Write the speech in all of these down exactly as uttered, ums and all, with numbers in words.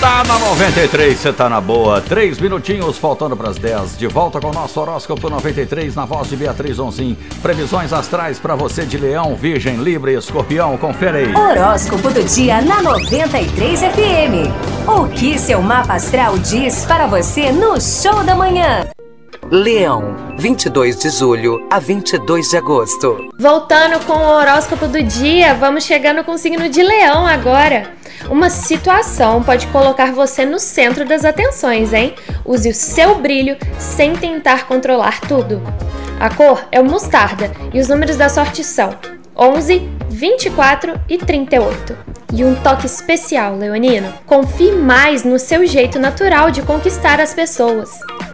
Tá na noventa e três, você tá na boa. Três minutinhos faltando para as dez. De volta com o nosso horóscopo noventa e três na voz de Beatriz Onzin. Previsões astrais para você de Leão, Virgem, Libra e Escorpião. Confere aí. Horóscopo do dia na noventa e três F M. O que seu mapa astral diz para você no Show da Manhã? Leão, vinte e dois de julho a vinte e dois de agosto. Voltando com o horóscopo do dia, vamos chegando com o signo de Leão agora. Uma situação pode colocar você no centro das atenções, hein? Use o seu brilho sem tentar controlar tudo. A cor é o mostarda e os números da sorte são onze, vinte e quatro e trinta e oito. E um toque especial, leonino: confie mais no seu jeito natural de conquistar as pessoas.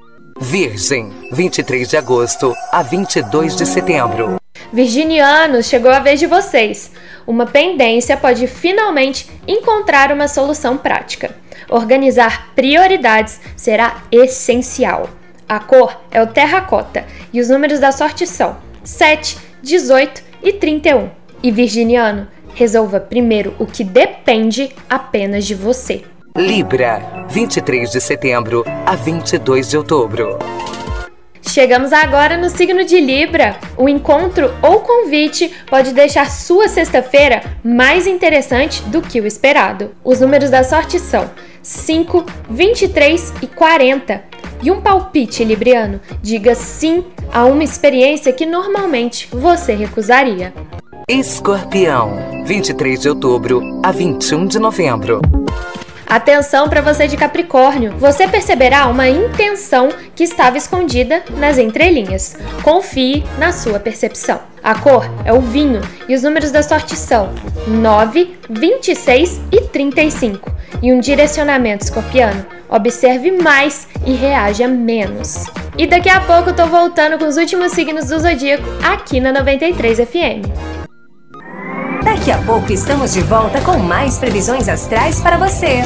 Virgem, vinte e três de agosto a vinte e dois de setembro. Virginianos, chegou a vez de vocês. Uma pendência pode finalmente encontrar uma solução prática. Organizar prioridades será essencial. A cor é o terracota e os números da sorte são sete, dezoito e trinta e um. E virginiano, resolva primeiro o que depende apenas de você. Libra, vinte e três de setembro a vinte e dois de outubro. Chegamos agora no signo de Libra. O encontro ou convite pode deixar sua sexta-feira mais interessante do que o esperado. Os números da sorte são cinco, vinte e três e quarenta. E um palpite libriano: diga sim a uma experiência que normalmente você recusaria. Escorpião, vinte e três de outubro a vinte e um de novembro. Atenção para você de Capricórnio, você perceberá uma intenção que estava escondida nas entrelinhas. Confie na sua percepção. A cor é o vinho e os números da sorte são nove, vinte e seis e trinta e cinco. E um direcionamento escorpiano: observe mais e reaja menos. E daqui a pouco eu tô voltando com os últimos signos do zodíaco aqui na noventa e três F M. Daqui a pouco estamos de volta com mais previsões astrais para você.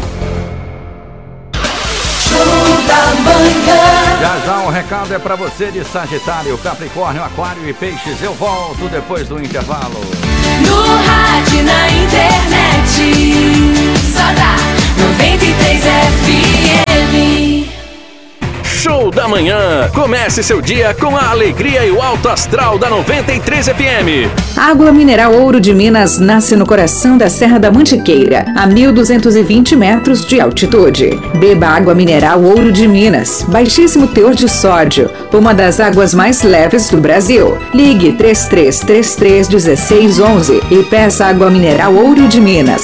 Show da Manhã. Já já o recado é para você de Sagitário, Capricórnio, Aquário e Peixes. Eu volto depois do intervalo. No rádio, na internet, só dá noventa e três F M. Show da Manhã. Comece seu dia com a alegria e o alto astral da noventa e três F M. Água mineral Ouro de Minas nasce no coração da Serra da Mantiqueira, a mil duzentos e vinte metros de altitude. Beba água mineral Ouro de Minas, baixíssimo teor de sódio, uma das águas mais leves do Brasil. Ligue três três três três um seis um um e peça água mineral Ouro de Minas.